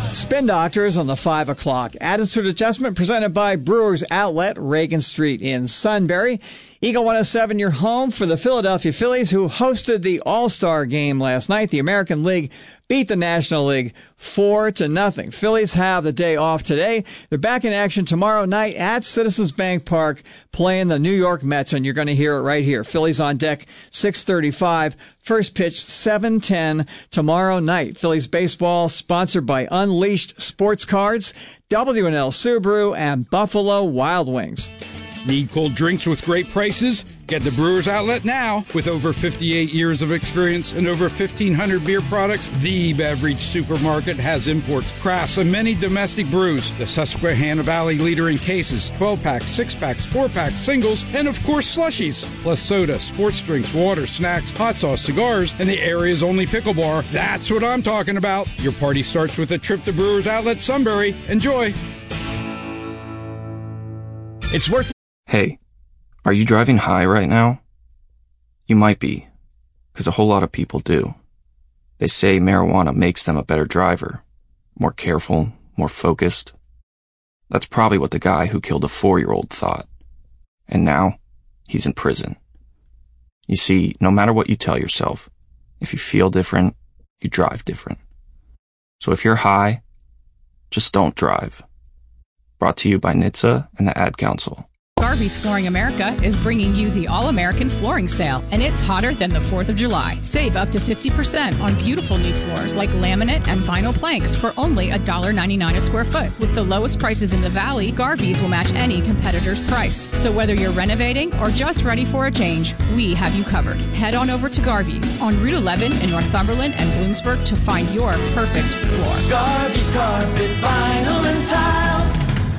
Spin Doctors on the 5 o'clock. Attitude Adjustment presented by Brewers Outlet, Reagan Street in Sunbury. Eagle 107, your home for the Philadelphia Phillies, who hosted the All-Star game last night. The American League beat the National League 4-0. Phillies have the day off today. They're back in action tomorrow night at Citizens Bank Park playing the New York Mets, and you're going to hear it right here. Phillies on deck, 6:35. First pitch, 7:10 tomorrow night. Phillies baseball sponsored by Unleashed Sports Cards, W&L Subaru, and Buffalo Wild Wings. Need cold drinks with great prices? Get the Brewers Outlet now. With over 58 years of experience and over 1,500 beer products, the beverage supermarket has imports, crafts, and many domestic brews. The Susquehanna Valley leader in cases, 12-packs, 6-packs, 4-packs, singles, and of course slushies. Plus soda, sports drinks, water, snacks, hot sauce, cigars, and the area's only pickle bar. That's what I'm talking about. Your party starts with a trip to Brewers Outlet Sunbury. Enjoy. It's worth. Hey, are you driving high right now? You might be, because a whole lot of people do. They say marijuana makes them a better driver, more careful, more focused. That's probably what the guy who killed a 4-year-old thought. And now, he's in prison. You see, no matter what you tell yourself, if you feel different, you drive different. So if you're high, just don't drive. Brought to you by NHTSA and the Ad Council. Garvey's Flooring America is bringing you the All-American Flooring Sale, and it's hotter than the 4th of July. Save up to 50% on beautiful new floors like laminate and vinyl planks for only $1.99 a square foot. With the lowest prices in the Valley, Garvey's will match any competitor's price. So whether you're renovating or just ready for a change, we have you covered. Head on over to Garvey's on Route 11 in Northumberland and Bloomsburg to find your perfect floor. Garvey's Carpet, Vinyl, and Tile.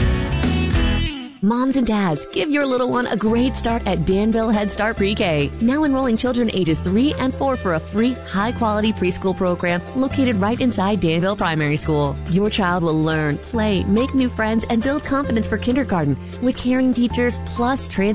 Moms and dads, give your little one a great start at Danville Head Start Pre-K. Now enrolling children ages 3 and 4 for a free, high-quality preschool program located right inside Danville Primary School. Your child will learn, play, make new friends, and build confidence for kindergarten with caring teachers plus